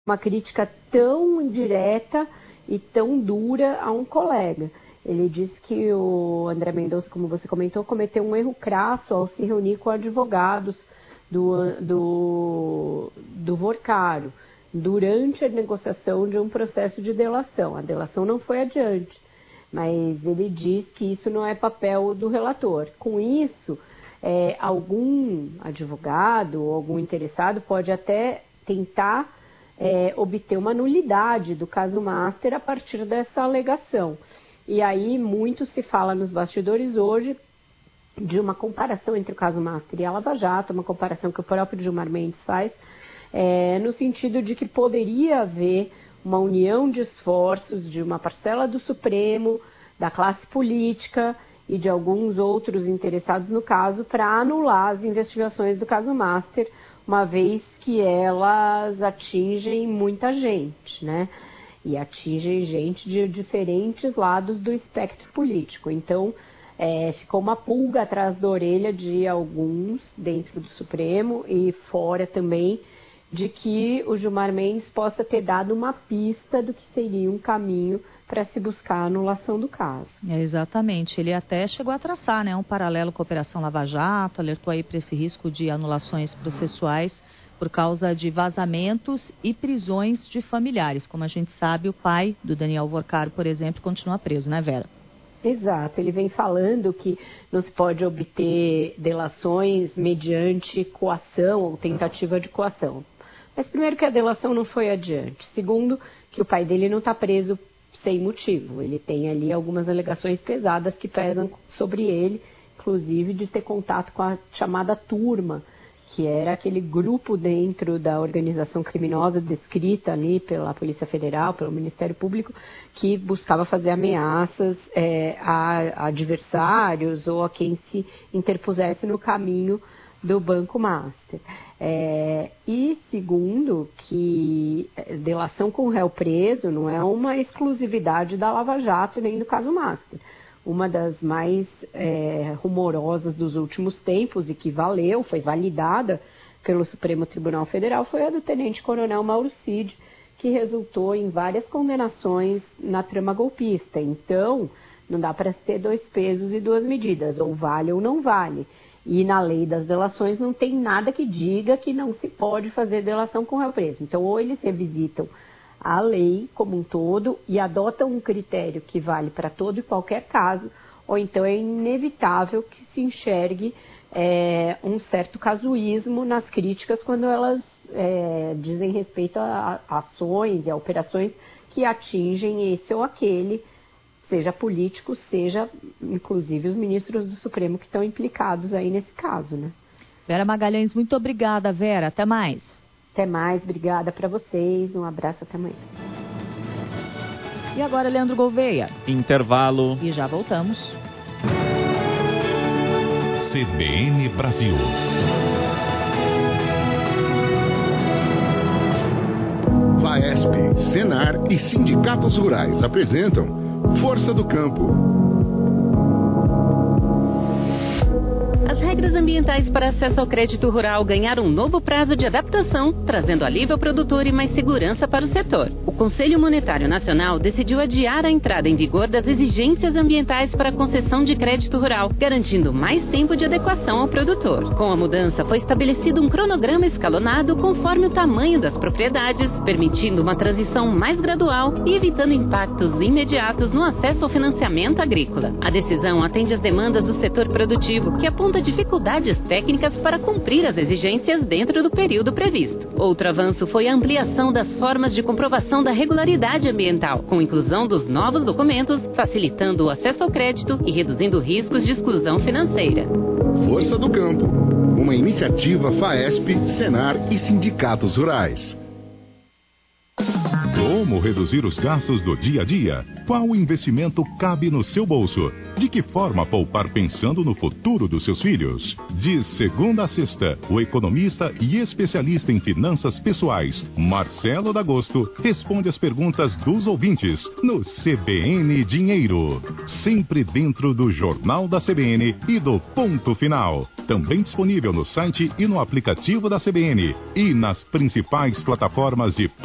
uma crítica tão direta e tão dura a um colega. Ele disse que o André Mendonça, como você comentou, cometeu um erro crasso ao se reunir com advogados do Vorcaro durante a negociação de um processo de delação. A delação não foi adiante, mas ele diz que isso não é papel do relator. Com isso, algum advogado ou algum interessado pode até tentar obter uma nulidade do caso Master a partir dessa alegação. E aí muito se fala nos bastidores hoje de uma comparação entre o caso Master e a Lava Jato, uma comparação que o próprio Gilmar Mendes faz, no sentido de que poderia haver uma união de esforços de uma parcela do Supremo, da classe política e de alguns outros interessados no caso para anular as investigações do caso Master, uma vez que elas atingem muita gente, né? E atingem gente de diferentes lados do espectro político. Então, ficou uma pulga atrás da orelha de alguns dentro do Supremo e fora também, de que o Gilmar Mendes possa ter dado uma pista do que seria um caminho para se buscar a anulação do caso. Exatamente. Ele até chegou a traçar, né, um paralelo com a Operação Lava Jato, alertou aí para esse risco de anulações processuais por causa de vazamentos e prisões de familiares. Como a gente sabe, o pai do Daniel Vorcaro, por exemplo, continua preso, né, Vera? Exato. Ele vem falando que não se pode obter delações mediante coação ou tentativa de coação. Mas primeiro que a delação não foi adiante. Segundo, que o pai dele não está preso sem motivo. Ele tem ali algumas alegações pesadas que pesam sobre ele, inclusive de ter contato com a chamada turma, que era aquele grupo dentro da organização criminosa descrita ali pela Polícia Federal, pelo Ministério Público, que buscava fazer ameaças a adversários ou a quem se interpusesse no caminho do Banco Master. E segundo, que delação com réu preso não é uma exclusividade da Lava Jato nem do caso Master. Uma das mais rumorosas dos últimos tempos e que foi validada pelo Supremo Tribunal Federal, foi a do Tenente-Coronel Mauro Cid, que resultou em várias condenações na trama golpista. Então, não dá para ter dois pesos e duas medidas, ou vale ou não vale. E na lei das delações não tem nada que diga que não se pode fazer delação com réu preso. Então, ou eles revisitam a lei como um todo e adotam um critério que vale para todo e qualquer caso, ou então é inevitável que se enxergue um certo casuísmo nas críticas quando elas dizem respeito a ações e a operações que atingem esse ou aquele, seja político, seja inclusive os ministros do Supremo que estão implicados aí nesse caso, né? Vera Magalhães, muito obrigada, Vera. Até mais. Até mais, obrigada para vocês. Um abraço, até amanhã. E agora, Leandro Gouveia. Intervalo. E já voltamos. CBN Brasil. FAESP, Senar e sindicatos rurais apresentam Força do Campo. As regras ambientais para acesso ao crédito rural ganharam um novo prazo de adaptação, trazendo alívio ao produtor e mais segurança para o setor. O Conselho Monetário Nacional decidiu adiar a entrada em vigor das exigências ambientais para a concessão de crédito rural, garantindo mais tempo de adequação ao produtor. Com a mudança, foi estabelecido um cronograma escalonado conforme o tamanho das propriedades, permitindo uma transição mais gradual e evitando impactos imediatos no acesso ao financiamento agrícola. A decisão atende às demandas do setor produtivo, que aponta dificuldades técnicas para cumprir as exigências dentro do período previsto. Outro avanço foi a ampliação das formas de comprovação da regularidade ambiental, com inclusão dos novos documentos, facilitando o acesso ao crédito e reduzindo riscos de exclusão financeira. Força do Campo, uma iniciativa FAESP, Senar e sindicatos rurais. Como reduzir os gastos do dia a dia? Qual investimento cabe no seu bolso? De que forma poupar pensando no futuro dos seus filhos? De segunda a sexta, o economista e especialista em finanças pessoais, Marcelo D'Agosto, responde as perguntas dos ouvintes no CBN Dinheiro. Sempre dentro do Jornal da CBN e do Ponto Final. Também disponível no site e no aplicativo da CBN e nas principais plataformas de